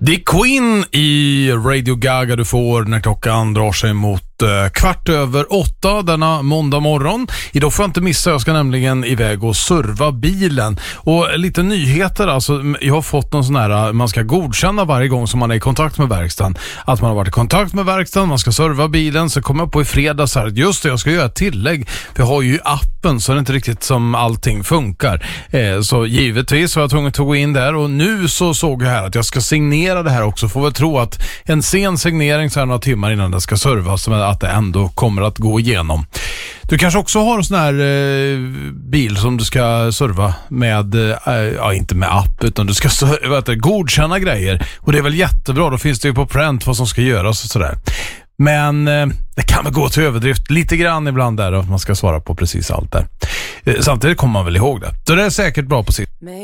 Det är Queen i Radio Gaga du får när klockan drar sig mot 7:15 denna måndag morgon. Idag får jag inte missa, jag ska nämligen iväg och serva bilen. Och lite nyheter, alltså jag har fått någon sån här, man ska godkänna varje gång som man är i kontakt med verkstaden. Att man har varit i kontakt med verkstaden, man ska serva bilen. Så kommer jag på i fredags här, just det, jag ska göra ett tillägg. För jag har ju appen så är det inte riktigt som allting funkar. Så givetvis var jag tvungen att gå in där. Och nu så såg jag här att jag ska signera det här också. Får väl tro att en sen signering så här några timmar innan det ska servas, men att det ändå kommer att gå igenom. Du kanske också har en sån här bil som du ska serva med, inte med app, utan du ska godkänna grejer. Och det är väl jättebra, då finns det ju på pränt vad som ska göras och sådär. Men det kan väl gå till överdrift lite grann ibland där, att man ska svara på precis allt där. Samtidigt kommer man väl ihåg det. Så det är säkert bra på sitt.